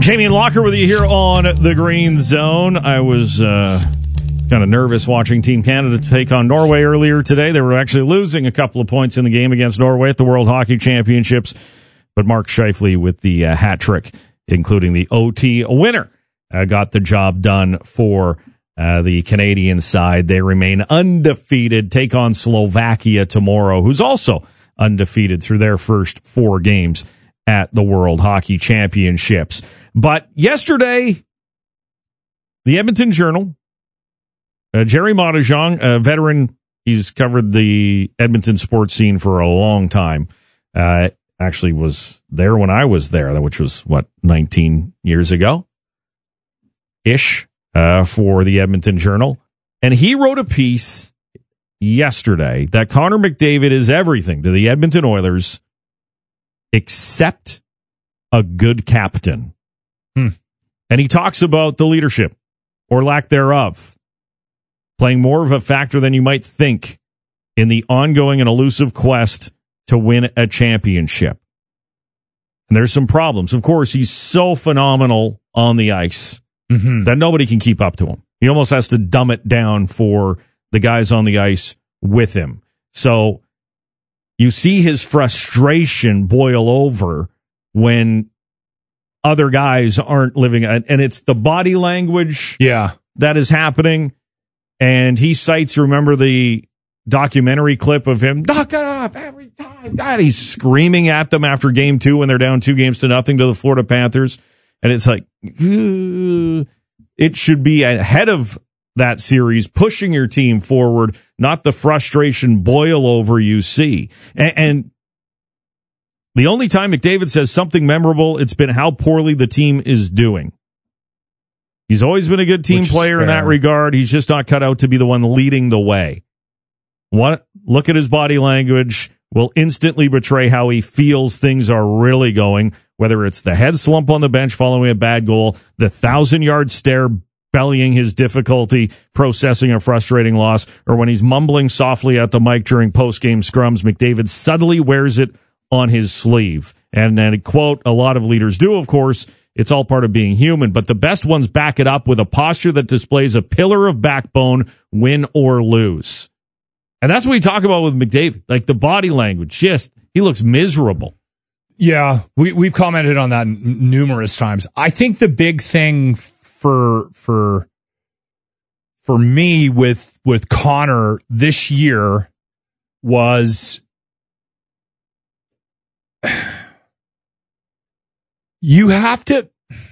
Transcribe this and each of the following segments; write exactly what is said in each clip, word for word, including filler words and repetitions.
Jamie and Locker with you here on the Green Zone. I was uh, kind of nervous watching Team Canada take on Norway earlier today. They were actually losing a couple of points in the game against Norway at the World Hockey Championships. But Mark Scheifele with the uh, hat trick, including the O T winner, uh, got the job done for uh, the Canadian side. They remain undefeated, take on Slovakia tomorrow, who's also undefeated through their first four games at the World Hockey Championships. But yesterday, the Edmonton Journal, uh, Jerry Montajon, a veteran, he's covered the Edmonton sports scene for a long time, uh, actually was there when I was there, which was, what, nineteen years ago? Ish, uh, for the Edmonton Journal. And he wrote a piece yesterday that Connor McDavid is everything to the Edmonton Oilers except a good captain. Hmm. And he talks about the leadership, or lack thereof, playing more of a factor than you might think in the ongoing and elusive quest to win a championship. And there's some problems. Of course, he's so phenomenal on the ice mm-hmm. that nobody can keep up to him. He almost has to dumb it down for the guys on the ice with him. So you see his frustration boil over when other guys aren't living, and it's the body language yeah. that is happening. And he cites, remember the documentary clip of him, knock it up every time. God, he's screaming at them after game two when they're down two games to nothing to the Florida Panthers. And it's like, it should be ahead of that series, pushing your team forward, not the frustration boil over you see. And, and the only time McDavid says something memorable, it's been how poorly the team is doing. He's always been a good team Which player in that regard. He's just not cut out to be the one leading the way. What? Look at his body language. Will instantly betray how he feels things are really going, whether it's the head slump on the bench following a bad goal, the thousand-yard stare bellying his difficulty processing a frustrating loss, or when he's mumbling softly at the mic during post-game scrums. McDavid subtly wears it on his sleeve. And then, quote, a lot of leaders do, of course. It's all part of being human, but the best ones back it up with a posture that displays a pillar of backbone, win or lose. And that's what we talk about with McDavid, like the body language. Just, he looks miserable. Yeah, we, we've commented on that n- numerous times. I think the big thing for for for me with with Connor this year was you have to,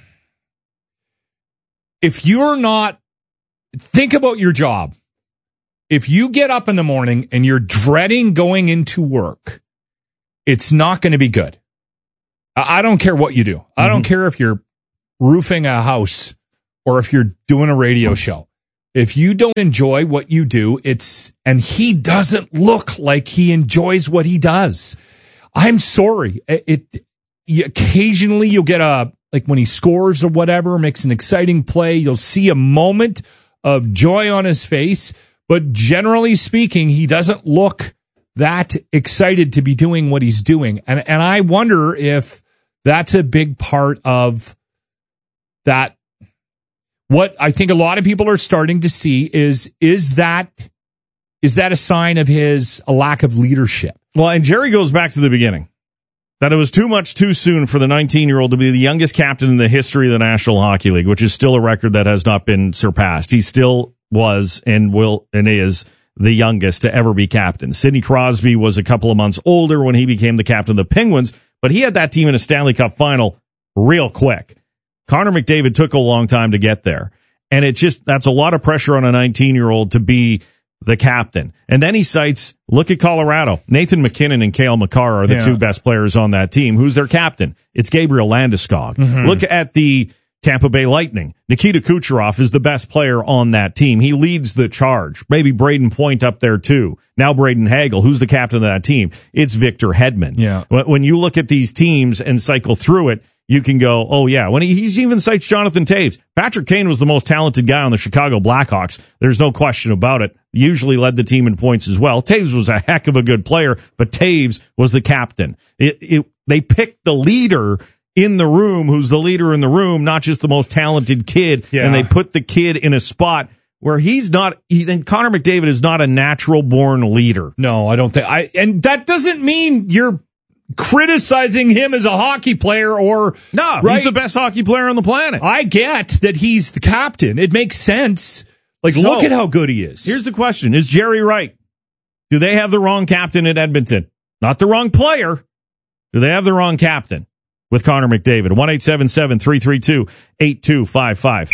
if you're not, think about your job. If you get up in the morning and you're dreading going into work, it's not going to be good. I don't care what you do. I mm-hmm. don't care if you're roofing a house or if you're doing a radio show. If you don't enjoy what you do, it's, and he doesn't look like he enjoys what he does. I'm sorry. It, it you, occasionally you'll get a, like when he scores or whatever, makes an exciting play, you'll see a moment of joy on his face. But generally speaking, he doesn't look that excited to be doing what he's doing. And and I wonder if that's a big part of that. What I think a lot of people are starting to see is, is that, is that a sign of his a lack of leadership? Well, and Jerry goes back to the beginning, that it was too much too soon for the nineteen-year-old to be the youngest captain in the history of the National Hockey League, which is still a record that has not been surpassed. He still was and will and is the youngest to ever be captain. Sidney Crosby was a couple of months older when he became the captain of the Penguins, but he had that team in a Stanley Cup final real quick. Connor McDavid took a long time to get there. And it just, that's a lot of pressure on a nineteen-year-old to be the captain. And then he cites, look at Colorado. Nathan McKinnon and Cale Makar are the yeah. two best players on that team. Who's their captain? It's Gabriel Landeskog. Mm-hmm. Look at the Tampa Bay Lightning. Nikita Kucherov is the best player on that team. He leads the charge. Maybe Braden Point up there too. Now Braden Hagel. Who's the captain of that team? It's Victor Hedman. Yeah. When you look at these teams and cycle through it, you can go, oh yeah. When he, he's even cites Jonathan Toews. Patrick Kane was the most talented guy on the Chicago Blackhawks. There's no question about it. Usually led the team in points as well. Toews was a heck of a good player, but Toews was the captain. It, it, they picked the leader in the room who's the leader in the room, not just the most talented kid. Yeah. And they put the kid in a spot where he's not, he, and Connor McDavid is not a natural born leader. No, I don't think I, and that doesn't mean you're criticizing him as a hockey player or no, right? He's the best hockey player on the planet. I get that he's the captain. It makes sense. Like, So, look at how good he is. Here's the question. Is Jerry right? Do they have the wrong captain at Edmonton? Not the wrong player. Do they have the wrong captain with Connor McDavid? one eight seven seven, three three two, eight two five five.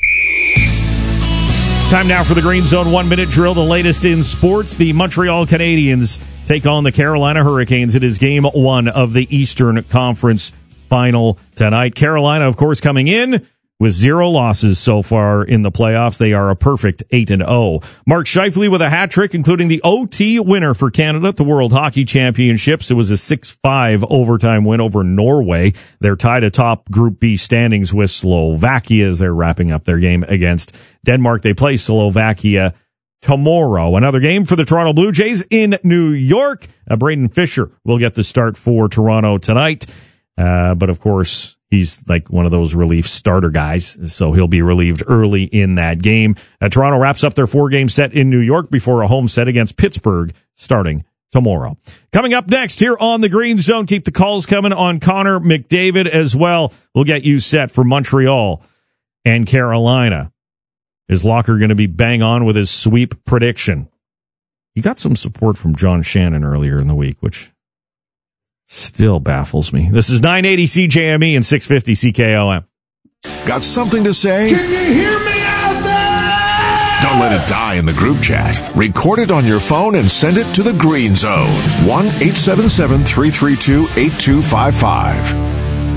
Time now for the Green Zone one-minute drill, the latest in sports. The Montreal Canadiens take on the Carolina Hurricanes. It is game one of the Eastern Conference Final tonight. Carolina, of course, coming in with zero losses so far in the playoffs. They are a perfect eight and oh. Mark Scheifele with a hat trick, including the O T winner for Canada at the World Hockey Championships. It was a six five overtime win over Norway. They're tied atop Group B standings with Slovakia as they're wrapping up their game against Denmark. They play Slovakia tomorrow. Another game for the Toronto Blue Jays in New York. Uh, Braden Fisher will get the start for Toronto tonight. Uh, but of course, he's like one of those relief starter guys, so he'll be relieved early in that game. Uh, Toronto wraps up their four-game set in New York before a home set against Pittsburgh starting tomorrow. Coming up next here on the Green Zone, keep the calls coming on Connor McDavid as well. We'll get you set for Montreal and Carolina. Is Locker going to be bang on with his sweep prediction? He got some support from John Shannon earlier in the week, which still baffles me. This is nine eighty C J M E and six fifty C K O M. Got something to say? Can you hear me out there? Don't let it die in the group chat. Record it on your phone and send it to the Green Zone. one eight seven seven, three three two, eight two five five.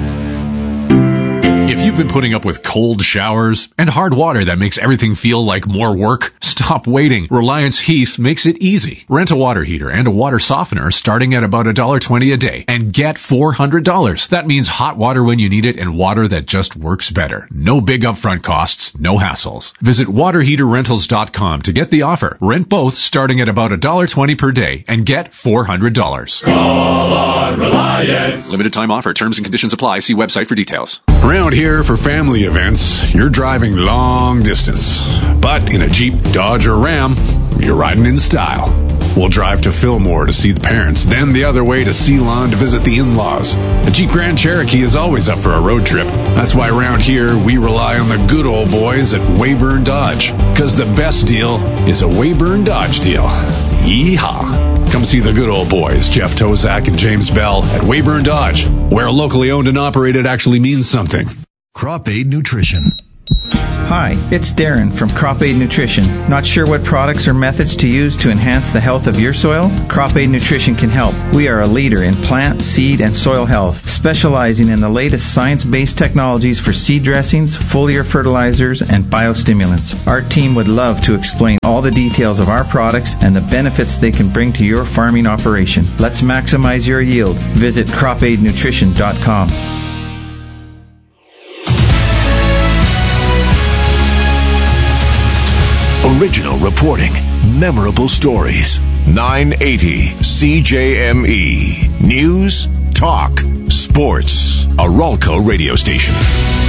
If you've been putting up with cold showers and hard water that makes everything feel like more work, stop waiting. Reliance Heath makes it easy. Rent a water heater and a water softener starting at about one dollar twenty a day and get four hundred dollars. That means hot water when you need it and water that just works better. No big upfront costs, no hassles. Visit water heater rentals dot com to get the offer. Rent both starting at about one dollar twenty per day and get four hundred dollars. Call on Reliance. Limited time offer. Terms and conditions apply. See website for details. Around here for family events, you're driving long distance. But in a Jeep, Dodge, or Ram, you're riding in style. We'll drive to Fillmore to see the parents, then the other way to Ceylon to visit the in-laws. The Jeep Grand Cherokee is always up for a road trip. That's why around here, we rely on the good old boys at Weyburn Dodge. Because the best deal is a Weyburn Dodge deal. Yeehaw! Come see the good old boys, Jeff Tozak and James Bell at Weyburn Dodge, where locally owned and operated actually means something. Crop Aid Nutrition. Hi, it's Darren from Crop Aid Nutrition. Not sure what products or methods to use to enhance the health of your soil? Crop Aid Nutrition can help. We are a leader in plant, seed, and soil health, specializing in the latest science-based technologies for seed dressings, foliar fertilizers, and biostimulants. Our team would love to explain all the details of our products and the benefits they can bring to your farming operation. Let's maximize your yield. Visit crop aid nutrition dot com. Original reporting, memorable stories. nine eighty C J M E. News, talk, sports. A Ralco radio station.